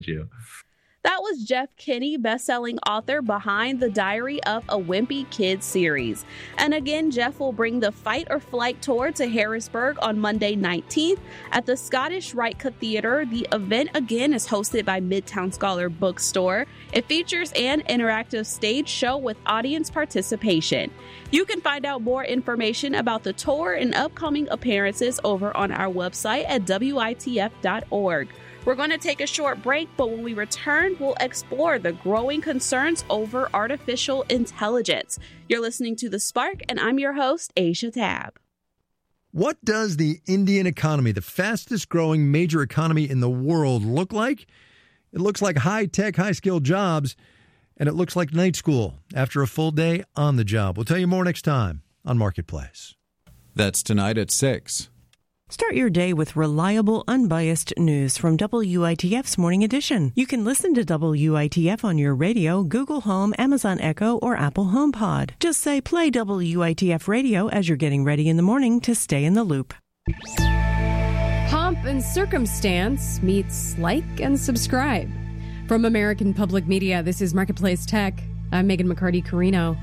you. That was Jeff Kinney, best-selling author behind the Diary of a Wimpy Kid series. And again, Jeff will bring the Fight or Flight tour to Harrisburg on Monday 19th at the Scottish Rite Theater. The event again is hosted by Midtown Scholar Bookstore. It features an interactive stage show with audience participation. You can find out more information about the tour and upcoming appearances over on our website at witf.org. We're going to take a short break, but when we return, we'll explore the growing concerns over artificial intelligence. You're listening to The Spark, and I'm your host, Asia Tab. What does the Indian economy, the fastest growing major economy in the world, look like? It looks like high-tech, high-skilled jobs, and it looks like night school after a full day on the job. We'll tell you more next time on Marketplace. That's tonight at 6. Start your day with reliable, unbiased news from WITF's Morning Edition. You can listen to WITF on your radio, Google Home, Amazon Echo, or Apple HomePod. Just say, play WITF radio as you're getting ready in the morning to stay in the loop. Pomp and Circumstance meets like and subscribe. From American Public Media, this is Marketplace Tech. I'm Megan McCarty-Carino.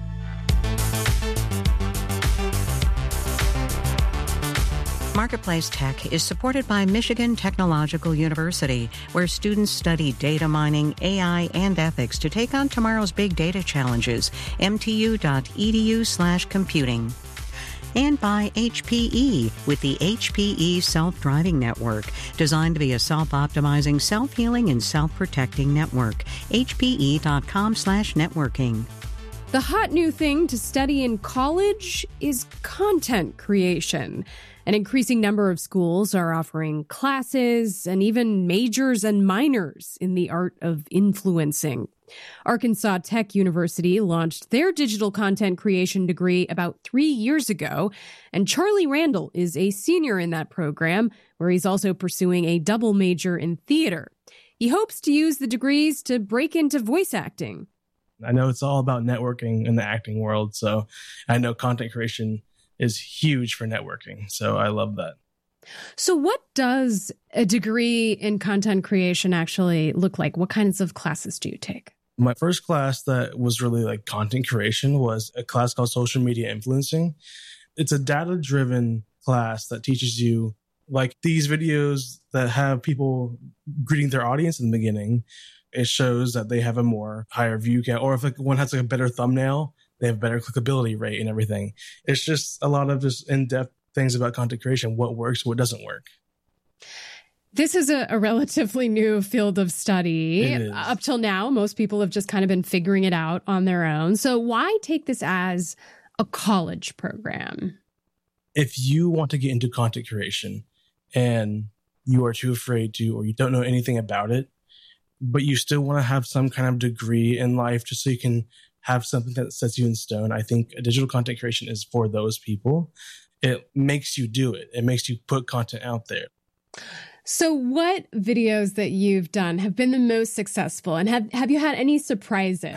Marketplace Tech is supported by Michigan Technological University, where students study data mining, AI, and ethics to take on tomorrow's big data challenges. mtu.edu/computing. And by HPE, with the HPE Self-Driving Network, designed to be a self-optimizing, self-healing, and self-protecting network. hpe.com/networking. The hot new thing to study in college is content creation. An increasing number of schools are offering classes and even majors and minors in the art of influencing. Arkansas Tech University launched their digital content creation degree about 3 years ago, and Charlie Randall is a senior in that program, where he's also pursuing a double major in theater. He hopes to use the degrees to break into voice acting. I know it's all about networking in the acting world, so I know content creation is huge for networking. So I love that. So what does a degree in content creation actually look like? What kinds of classes do you take? My first class that was really like content creation was a class called Social Media Influencing. It's a data-driven class that teaches you like these videos that have people greeting their audience in the beginning. It shows that they have a more higher view count, or if like one has like a better thumbnail, they have better clickability rate and everything. It's just a lot of just in-depth things about content creation, what works, what doesn't work. This is a relatively new field of study. Up till now, most people have just kind of been figuring it out on their own. So why take this as a college program? If you want to get into content creation and you are too afraid to, or you don't know anything about it, but you still want to have some kind of degree in life just so you can have something that sets you in stone, I think digital content creation is for those people. It makes you do it. It makes you put content out there. So what videos that you've done have been the most successful? And have you had any surprises?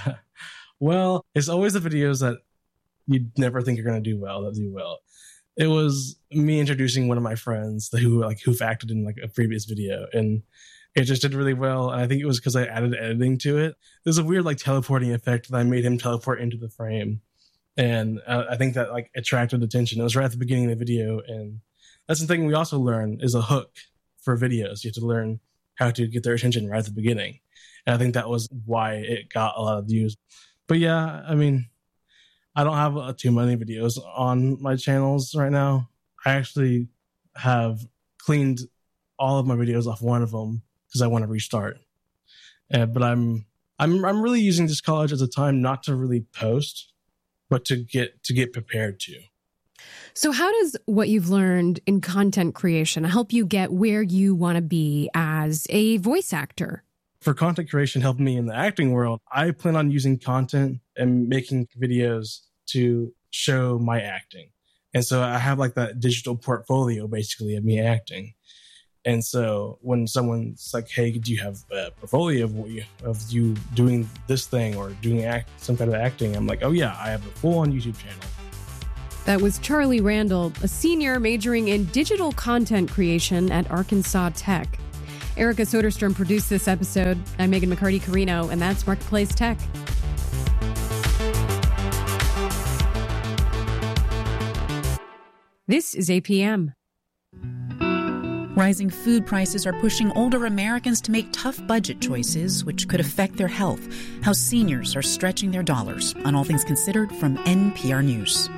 Well, it's always the videos that you never think you're going to do well that do well. It was me introducing one of my friends who've acted in like a previous video, and it just did really well. And I think it was because I added editing to it. There's a weird like teleporting effect that I made him teleport into the frame. And I think that like attracted attention. It was right at the beginning of the video. And that's the thing we also learn is a hook for videos. You have to learn how to get their attention right at the beginning. And I think that was why it got a lot of views. But yeah, I mean, I don't have too many videos on my channels right now. I actually have cleaned all of my videos off one of them because I want to restart. But I'm really using this college as a time not to really post, but to get prepared to. So how does what you've learned in content creation help you get where you want to be as a voice actor? For content creation helping me in the acting world, I plan on using content and making videos to show my acting. And so I have like that digital portfolio basically of me acting. And so when someone's like, hey, do you have a portfolio of you doing this thing or doing some kind of acting? I'm like, oh yeah, I have a full-on YouTube channel. That was Charlie Randall, a senior majoring in digital content creation at Arkansas Tech. Erica Soderstrom produced this episode. I'm Megan McCarty-Carino, and that's Marketplace Tech. This is APM. Rising food prices are pushing older Americans to make tough budget choices, which could affect their health. How seniors are stretching their dollars. On All Things Considered from NPR News.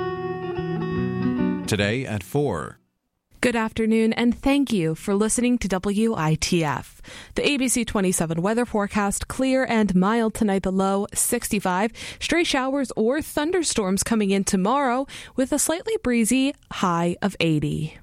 Today at 4. Good afternoon, and thank you for listening to WITF. The ABC 27 weather forecast: clear and mild tonight, the low 65. Stray showers or thunderstorms coming in tomorrow with a slightly breezy high of 80.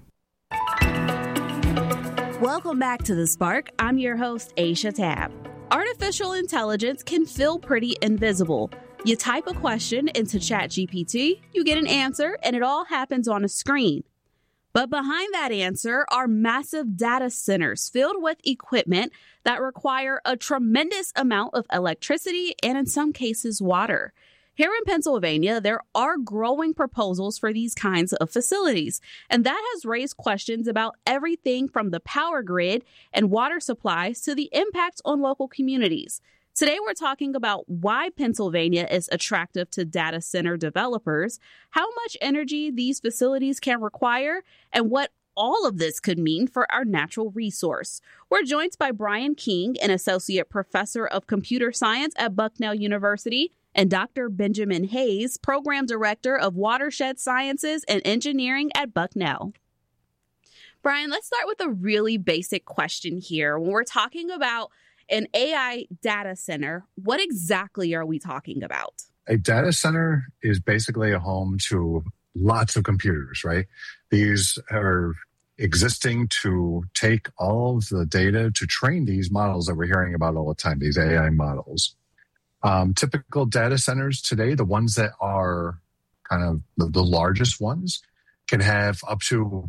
Welcome back to The Spark. I'm your host, Aisha Tab. Artificial intelligence can feel pretty invisible. You type a question into ChatGPT, you get an answer, and it all happens on a screen. But behind that answer are massive data centers filled with equipment that require a tremendous amount of electricity and, in some cases, water. Here in Pennsylvania, there are growing proposals for these kinds of facilities, and that has raised questions about everything from the power grid and water supplies to the impacts on local communities. Today, we're talking about why Pennsylvania is attractive to data center developers, how much energy these facilities can require, and what all of this could mean for our natural resource. We're joined by Brian King, an associate professor of computer science at Bucknell University, and Dr. Benjamin Hayes, program director of watershed sciences and engineering at Bucknell. Brian, let's start with a really basic question here. When we're talking about an AI data center, what exactly are we talking about? A data center is basically a home to lots of computers, right? These are existing to take all of the data to train these models that we're hearing about all the time, these AI models. Typical data centers today, the ones that are kind of the largest ones, can have up to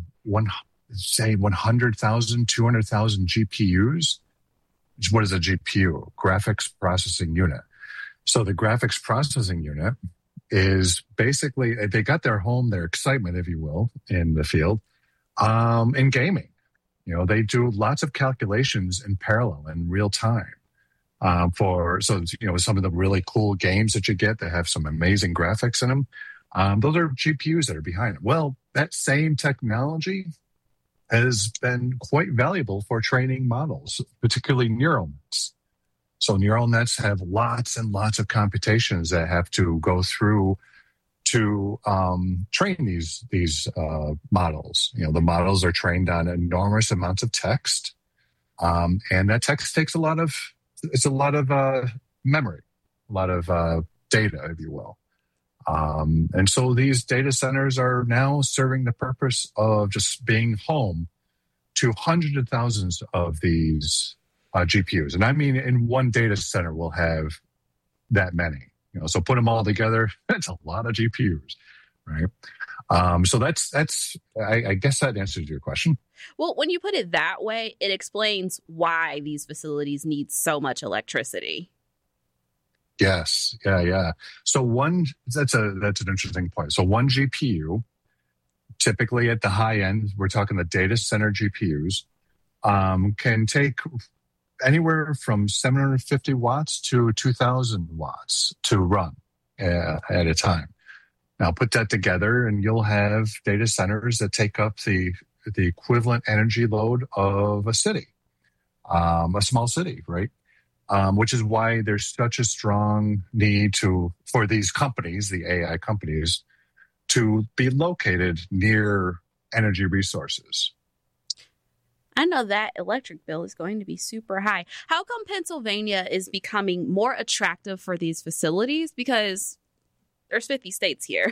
100,000, 200,000 GPUs. What is a GPU? Graphics Processing Unit. So the graphics processing unit is basically, they got their home, their excitement, if you will, in the field, in gaming. You know, they do lots of calculations in parallel, in real time. Some of the really cool games that you get that have some amazing graphics in them, those are GPUs that are behind it. Well, that same technology has been quite valuable for training models, particularly neural nets. So neural nets have lots and lots of computations that have to go through to train these models. You know, the models are trained on enormous amounts of text, and that text takes a lot of memory, a lot of data, if you will. And so these data centers are now serving the purpose of just being home to hundreds of thousands of these GPUs. And I mean, in one data center, we'll have that many. You know, so put them all together, that's a lot of GPUs, right? So I guess that answers your question. Well, when you put it that way, it explains why these facilities need so much electricity. Yes. Yeah. So that's an interesting point. So one GPU, typically at the high end, we're talking the data center GPUs, can take anywhere from 750 watts to 2,000 watts to run at a time. Now put that together and you'll have data centers that take up the equivalent energy load of a city, a small city, right? Which is why there's such a strong need for these companies, the AI companies, to be located near energy resources. I know that electric bill is going to be super high. How come Pennsylvania is becoming more attractive for these facilities? Because there's 50 states here.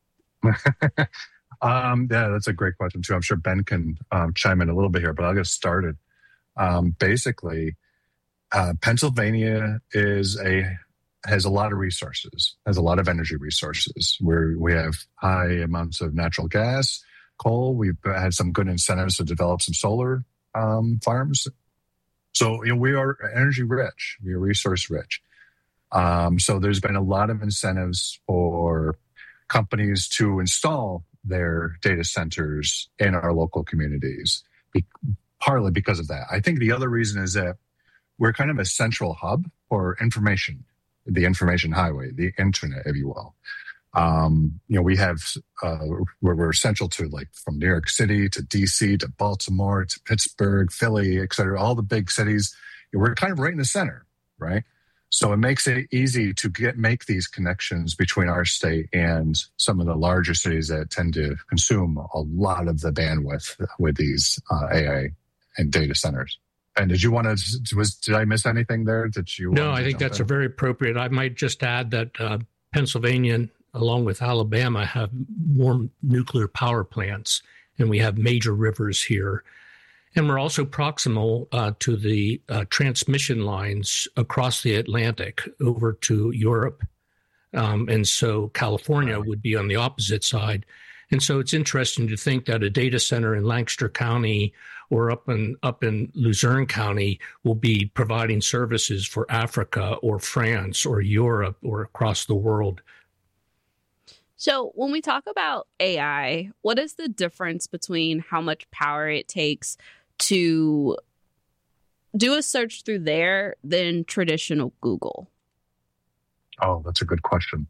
Yeah, that's a great question too. I'm sure Ben can chime in a little bit here, but I'll get started. Basically, Pennsylvania has a lot of resources, has a lot of energy resources. We have high amounts of natural gas, coal. We've had some good incentives to develop some solar farms. So we are energy rich. We are resource rich. So there's been a lot of incentives for companies to install their data centers in our local communities. partly because of that. I think the other reason is that we're kind of a central hub for information, the information highway, the internet, if you will. We have, we're central to, like, from New York City to DC to Baltimore to Pittsburgh, Philly, et cetera, all the big cities. We're kind of right in the center, right? So it makes it easy to make these connections between our state and some of the larger cities that tend to consume a lot of the bandwidth with these AI and data centers. And did you want to, did I miss anything there? No, I think that's very appropriate. I might just add that Pennsylvania, along with Alabama, have more nuclear power plants, and we have major rivers here. And we're also proximal to the transmission lines across the Atlantic over to Europe. And so California would be on the opposite side. And so it's interesting to think that a data center in Lancaster County or up in Luzerne County will be providing services for Africa or France or Europe or across the world. So when we talk about AI, what is the difference between how much power it takes to do a search through there than traditional Google? Oh, that's a good question.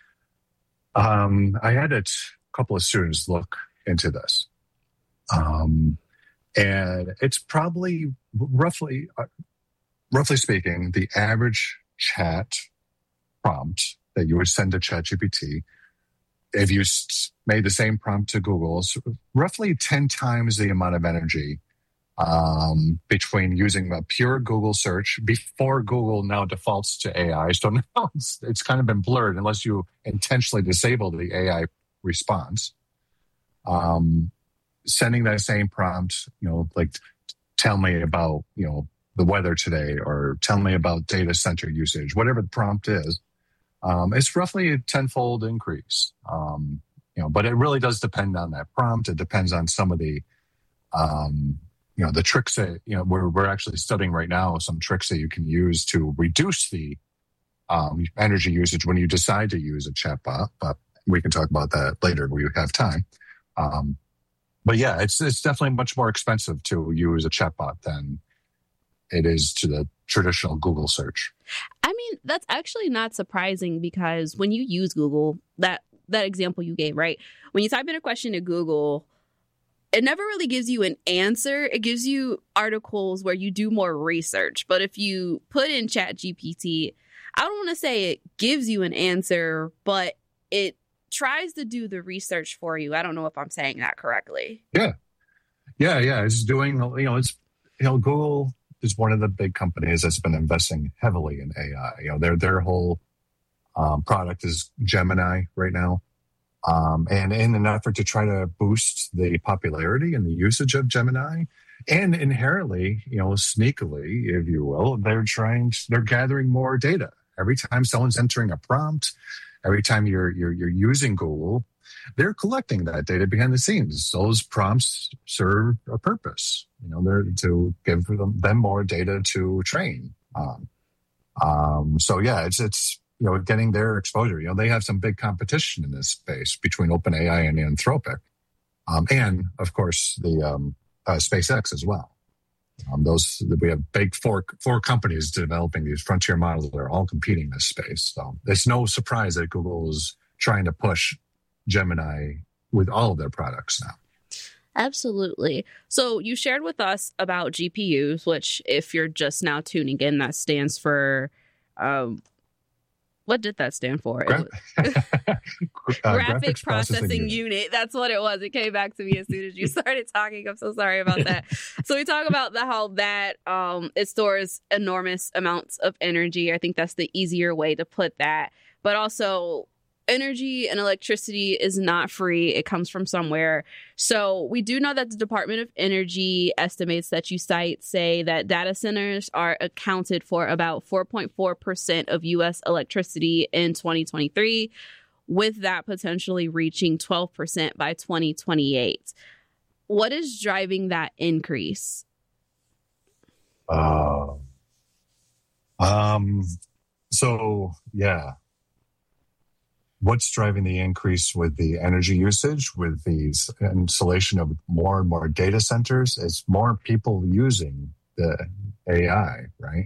I had a couple of students look into this. And it's probably roughly speaking, the average chat prompt that you would send to ChatGPT, if you made the same prompt to Google, is roughly 10 times the amount of energy between using a pure Google search before Google now defaults to AI. So now it's kind of been blurred unless you intentionally disable the AI response. Sending that same prompt, like, tell me about, the weather today, or tell me about data center usage, whatever the prompt is, it's roughly a 10-fold increase. But it really does depend on that prompt. It depends on some of the, the tricks that, we're actually studying right now, some tricks that you can use to reduce the energy usage when you decide to use a chatbot. But we can talk about that later when we have time. But yeah, it's definitely much more expensive to use a chatbot than it is to the traditional Google search. I mean, that's actually not surprising, because when you use Google, that example you gave, right? When you type in a question to Google, it never really gives you an answer. It gives you articles where you do more research. But if you put in ChatGPT, I don't want to say it gives you an answer, but it tries to do the research for you. I don't know if I'm saying that correctly. Yeah. It's doing, Google is one of the big companies that's been investing heavily in AI. Their whole product is Gemini right now. And in an effort to try to boost the popularity and the usage of Gemini, and inherently, sneakily, if you will, they're gathering more data. Every time someone's entering a prompt, every time you're using Google, they're collecting that data behind the scenes. Those prompts serve a purpose. They're to give them more data to train on. So yeah, it's getting their exposure. They have some big competition in this space between OpenAI and Anthropic, and of course the SpaceX as well. We have big four companies developing these frontier models that are all competing in this space. So it's no surprise that Google is trying to push Gemini with all of their products now. Absolutely. So you shared with us about GPUs, which, if you're just now tuning in, that stands for, what did that stand for? Graphic processing unit. That's what it was. It came back to me as soon as you started talking. I'm so sorry about that. So we talk about how that it stores enormous amounts of energy. I think that's the easier way to put that. But also, energy and electricity is not free. It comes from somewhere. So we do know that the Department of Energy estimates that you say that data centers are accounted for about 4.4% of U.S. electricity in 2023, with that potentially reaching 12% by 2028. What is driving that increase? what's driving the increase with the energy usage, with the installation of more and more data centers? It's more people using the AI, right?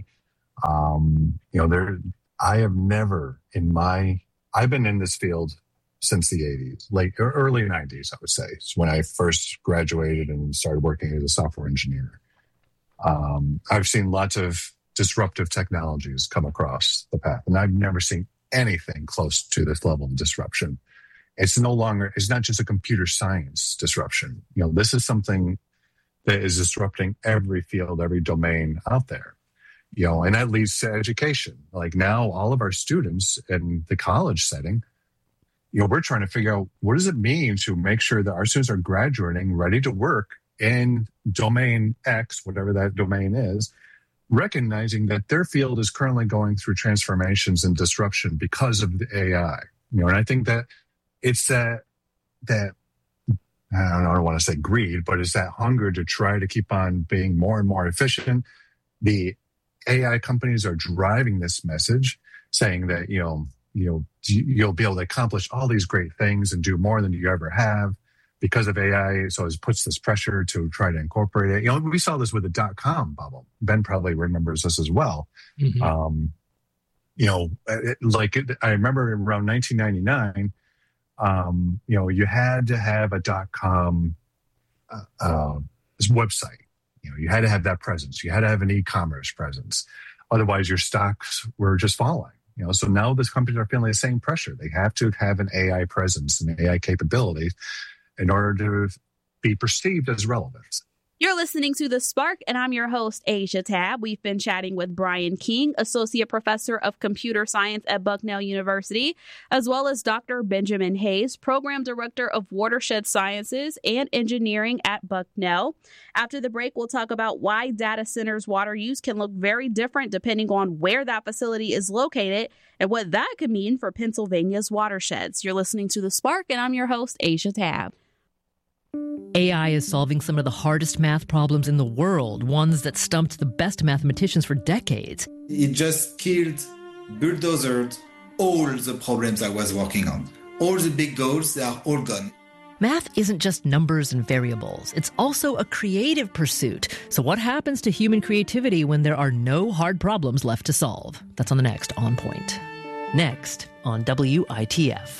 I've been in this field since the 80s, early 90s, I would say. It's when I first graduated and started working as a software engineer. I've seen lots of disruptive technologies come across the path, and I've never seen anything close to this level of disruption. It's not just a computer science disruption. This is something that is disrupting every field, every domain out there. And that leads to education. Like now, all of our students in the college setting, we're trying to figure out what does it mean to make sure that our students are graduating ready to work in domain X, whatever that domain is, recognizing that their field is currently going through transformations and disruption because of the AI. And I think that it's that I don't want to say greed, but it's that hunger to try to keep on being more and more efficient. The AI companies are driving this message, saying that you'll be able to accomplish all these great things and do more than you ever have because of AI. So it puts this pressure to try to incorporate it. We saw this with the .com bubble. Ben probably remembers this as well. Mm-hmm. I remember around 1999. You had to have a .com website. You had to have that presence. You had to have an e-commerce presence. Otherwise, your stocks were just falling. So now these companies are feeling the same pressure. They have to have an AI presence and AI capability in order to be perceived as relevant. You're listening to The Spark, and I'm your host, Asia Tab. We've been chatting with Brian King, Associate Professor of Computer Science at Bucknell University, as well as Dr. Benjamin Hayes, Program Director of Watershed Sciences and Engineering at Bucknell. After the break, we'll talk about why data centers' water use can look very different depending on where that facility is located and what that could mean for Pennsylvania's watersheds. You're listening to The Spark, and I'm your host, Asia Tab. AI is solving some of the hardest math problems in the world, ones that stumped the best mathematicians for decades. It just bulldozered all the problems I was working on. All the big goals, they are all gone. Math isn't just numbers and variables. It's also a creative pursuit. So what happens to human creativity when there are no hard problems left to solve? That's on the next On Point. Next on WITF.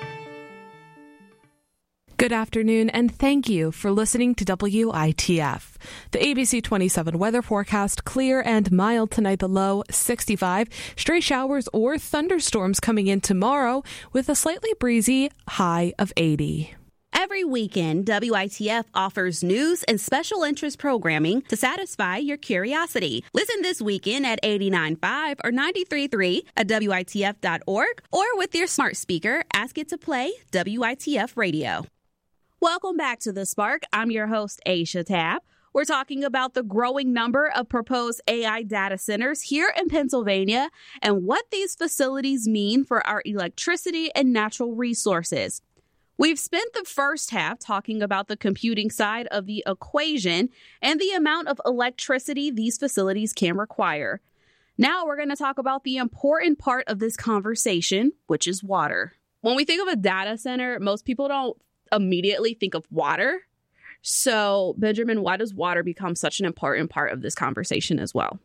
Good afternoon, and thank you for listening to WITF. The ABC 27 weather forecast: clear and mild tonight, the low 65. Stray showers or thunderstorms coming in tomorrow with a slightly breezy high of 80. Every weekend, WITF offers news and special interest programming to satisfy your curiosity. Listen this weekend at 89.5 or 93.3 at WITF.org, or with your smart speaker, ask it to play WITF Radio. Welcome back to The Spark. I'm your host, Aisha Tab. We're talking about the growing number of proposed AI data centers here in Pennsylvania and what these facilities mean for our electricity and natural resources. We've spent the first half talking about the computing side of the equation and the amount of electricity these facilities can require. Now we're going to talk about the important part of this conversation, which is water. When we think of a data center, most people don't immediately think of water. So, Benjamin, why does water become such an important part of this conversation as well?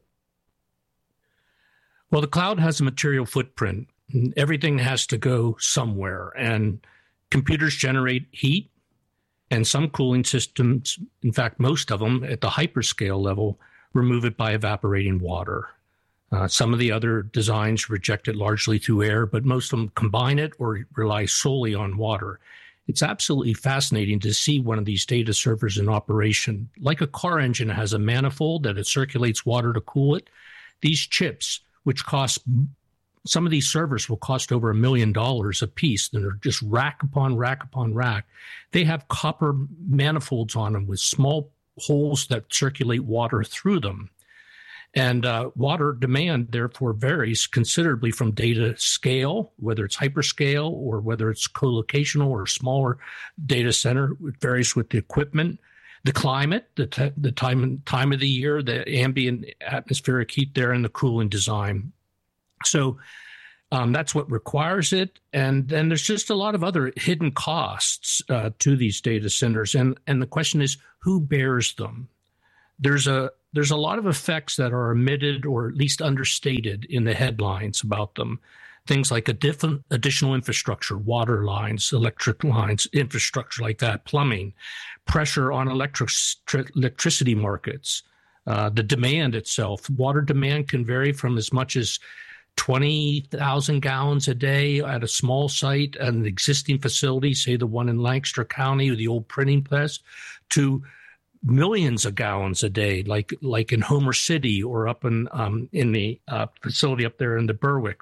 Well, the cloud has a material footprint. Everything has to go somewhere, and computers generate heat, and some cooling systems, in fact, most of them at the hyperscale level, remove it by evaporating water. Some of the other designs reject it largely through air, but most of them combine it or rely solely on water. It's absolutely fascinating to see one of these data servers in operation. Like a car engine has a manifold that it circulates water to cool it. These chips, which cost, some of these servers will cost over $1 million a piece. And they're just rack upon rack upon rack. They have copper manifolds on them with small holes that circulate water through them. And water demand, therefore, varies considerably from data scale, whether it's hyperscale or whether it's co-locational or smaller data center. It varies with the equipment, the climate, the time of the year, the ambient atmospheric heat there, and the cooling design. So That's what requires it. And then there's just a lot of other hidden costs to these data centers. And the question is, who bears them? There's a lot of effects that are omitted or at least understated in the headlines about them. Things like additional infrastructure, water lines, electric lines, infrastructure like that, plumbing, pressure on electricity markets, the demand itself. Water demand can vary from as much as 20,000 gallons a day at a small site, an existing facility, say the one in Lancaster County or the old printing press, to millions of gallons a day, like in Homer City or up in the facility up there in the Berwick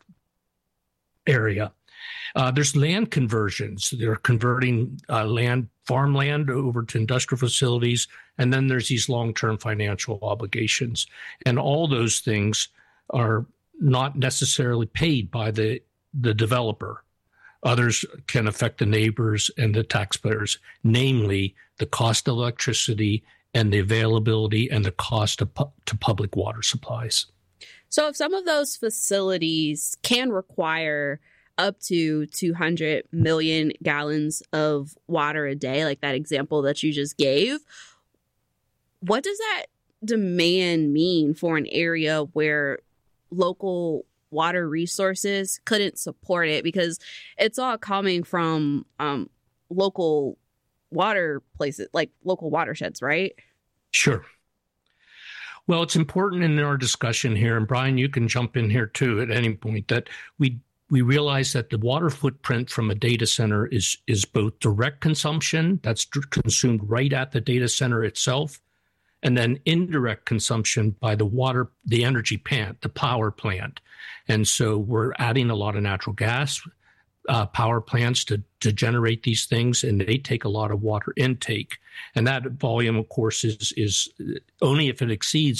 area. There's land conversions. They're converting farmland over to industrial facilities. And then there's these long-term financial obligations. And all those things are not necessarily paid by the developer. Others can affect the neighbors and the taxpayers, namely the cost of electricity and the availability and the cost to public water supplies. So if some of those facilities can require up to 200 million gallons of water a day, like that example that you just gave, what does that demand mean for an area where local water resources couldn't support it? Because it's all coming from local water places, like local watersheds, right? Sure. Well, it's important in our discussion here, and Brian, you can jump in here too at any point, that we realize that the water footprint from a data center is both direct consumption, that's consumed right at the data center itself, and then indirect consumption by the energy plant, the power plant. And so we're adding a lot of natural gas power plants to generate these things, and they take a lot of water intake. And that volume, of course, is only if it exceeds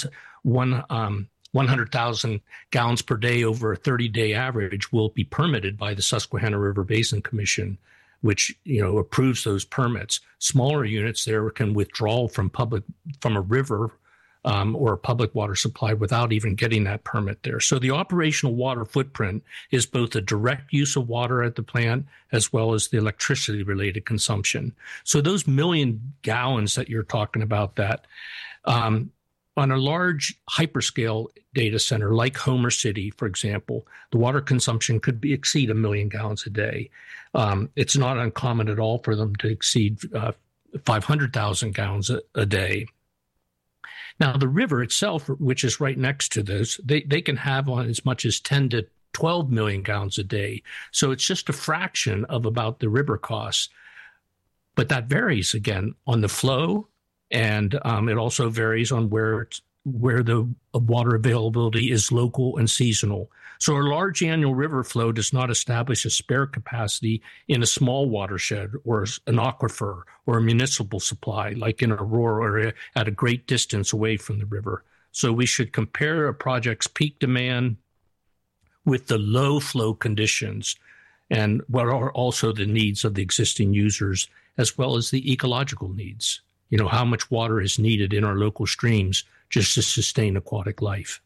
100,000 gallons per day over a 30-day average will be permitted by the Susquehanna River Basin Commission, which approves those permits. Smaller units there can withdraw from a river or a public water supply without even getting that permit there. So the operational water footprint is both the direct use of water at the plant as well as the electricity-related consumption. So those million gallons that you're talking about, that on a large hyperscale data center like Homer City, for example, the water consumption could exceed 1 million gallons a day. It's not uncommon at all for them to exceed 500,000 gallons a day. Now, the river itself, which is right next to this, they can have on as much as 10 to 12 million gallons a day. So it's just a fraction of about the river costs. But that varies, again, on the flow, and it also varies on where the water availability is local and seasonal. So a large annual river flow does not establish a spare capacity in a small watershed or an aquifer or a municipal supply, like in a rural area at a great distance away from the river. So we should compare a project's peak demand with the low flow conditions and what are also the needs of the existing users, as well as the ecological needs. How much water is needed in our local streams just to sustain aquatic life.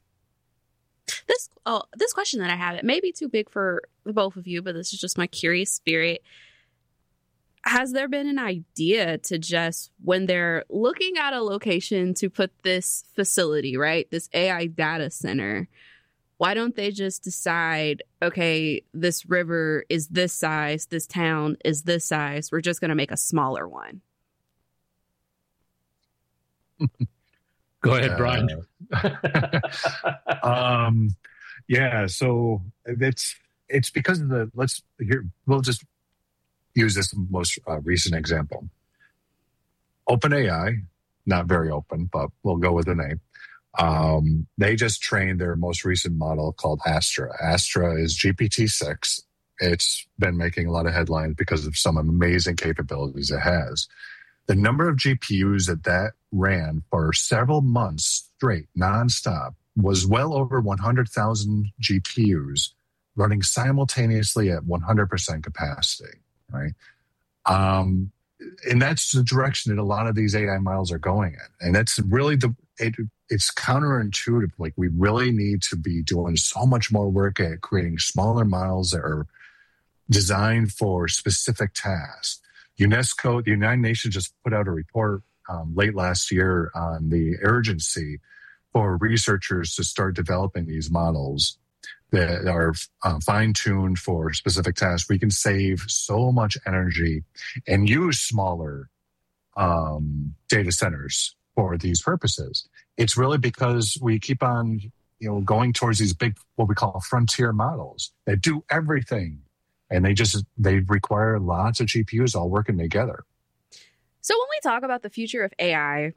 This question that I have, it may be too big for the both of you, but this is just my curious spirit. Has there been an idea to just, when they're looking at a location to put this facility, right, this AI data center, why don't they just decide, okay, this river is this size, this town is this size, we're just going to make a smaller one? Go ahead, Brian. Yeah, so it's because of we'll just use this most recent example. OpenAI, not very open, but we'll go with the name. They just trained their most recent model called Astra. Astra is GPT-6. It's been making a lot of headlines because of some amazing capabilities it has. The number of GPUs that ran for several months straight, nonstop, was well over 100,000 GPUs running simultaneously at 100% capacity, right? And that's the direction that a lot of these AI models are going in. And that's really it's counterintuitive. Like, we really need to be doing so much more work at creating smaller models that are designed for specific tasks. UNESCO, the United Nations, just put out a report late last year on the urgency for researchers to start developing these models that are fine-tuned for specific tasks. We can save so much energy and use smaller data centers for these purposes. It's really because we keep on, going towards these big, what we call frontier models that do everything, and they require lots of GPUs all working together. So when we talk about the future of AI,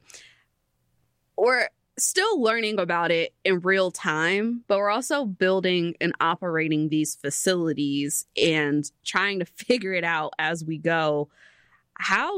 we're still learning about it in real time, but we're also building and operating these facilities and trying to figure it out as we go. How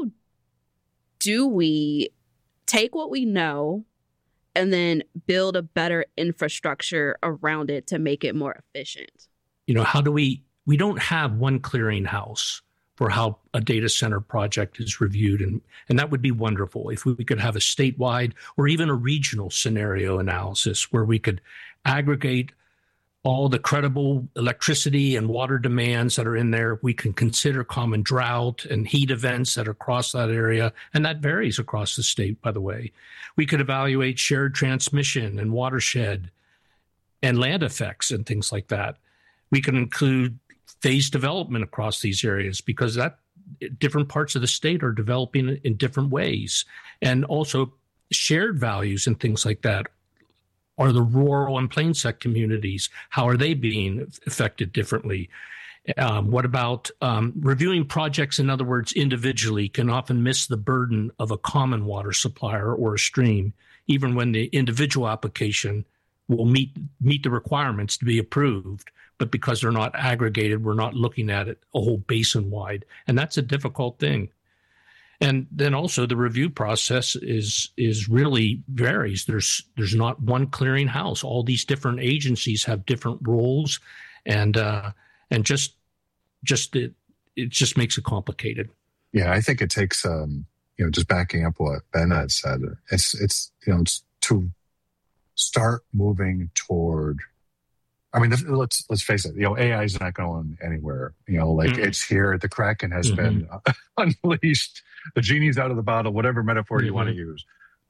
do we take what we know and then build a better infrastructure around it to make it more efficient? How do we don't have one clearinghouse for how a data center project is reviewed. And that would be wonderful if we could have a statewide or even a regional scenario analysis where we could aggregate all the credible electricity and water demands that are in there. We can consider common drought and heat events that are across that area. And that varies across the state, by the way. We could evaluate shared transmission and watershed and land effects and things like that. We can include phased development across these areas because that different parts of the state are developing in different ways. And also shared values and things like that. Are the rural and plain set communities, how are they being affected differently? What about reviewing projects, in other words, individually can often miss the burden of a common water supplier or a stream, even when the individual application will meet the requirements to be approved. But because they're not aggregated, we're not looking at it a whole basin wide. And that's a difficult thing. And then also the review process is really varies. There's not one clearinghouse. All these different agencies have different roles, and it just makes it complicated. Yeah, I think it takes just backing up what Ben had said. It's to start moving toward. I mean, let's face it. AI is not going anywhere. It's here. The Kraken has been unleashed. The genie's out of the bottle. Whatever metaphor you want to use.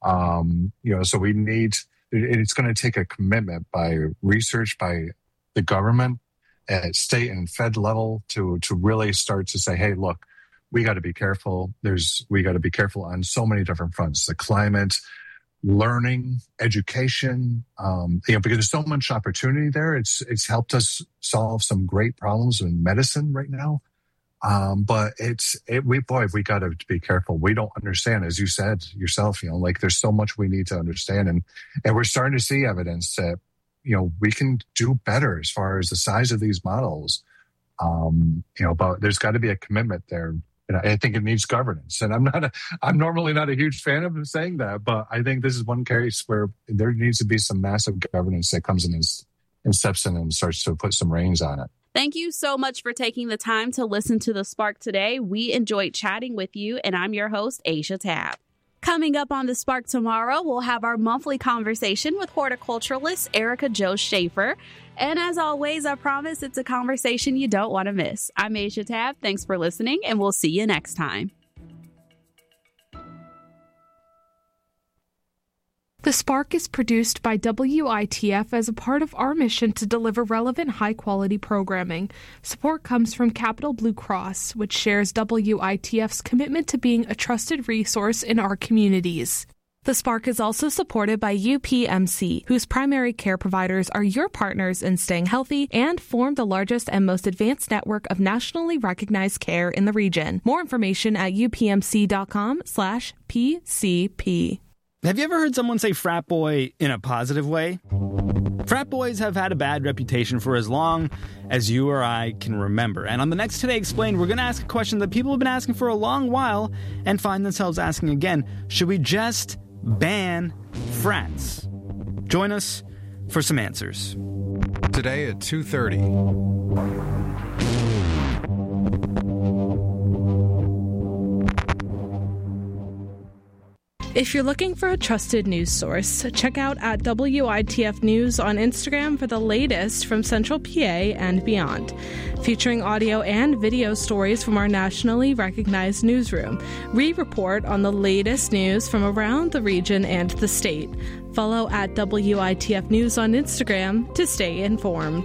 So we need. It's going to take a commitment by research, by the government at state and fed level to really start to say, hey, look, we got to be careful. We got to be careful on so many different fronts. The climate. Learning, education, because there's so much opportunity there. It's helped us solve some great problems in medicine right now. But we got to be careful. We don't understand, as you said yourself. There's so much we need to understand, and we're starting to see evidence that we can do better as far as the size of these models. But there's got to be a commitment there. And I think it needs governance. And I'm normally not a huge fan of saying that, but I think this is one case where there needs to be some massive governance that comes in and steps in and starts to put some reins on it. Thank you so much for taking the time to listen to The Spark today. We enjoyed chatting with you, and I'm your host, Asia Tabb. Coming up on The Spark tomorrow, we'll have our monthly conversation with horticulturalist Erica Jo Schaefer. And as always, I promise it's a conversation you don't want to miss. I'm Asia Tabb. Thanks for listening, and we'll see you next time. The Spark is produced by WITF as a part of our mission to deliver relevant, high-quality programming. Support comes from Capital Blue Cross, which shares WITF's commitment to being a trusted resource in our communities. The Spark is also supported by UPMC, whose primary care providers are your partners in staying healthy and form the largest and most advanced network of nationally recognized care in the region. More information at upmc.com/PCP. Have you ever heard someone say frat boy in a positive way? Frat boys have had a bad reputation for as long as you or I can remember. And on the next Today Explained, we're going to ask a question that people have been asking for a long while and find themselves asking again. Should we just ban frats? Join us for some answers. Today at 2:30. If you're looking for a trusted news source, check out at WITF News on Instagram for the latest from Central PA and beyond, featuring audio and video stories from our nationally recognized newsroom. We report on the latest news from around the region and the state. Follow at WITF News on Instagram to stay informed.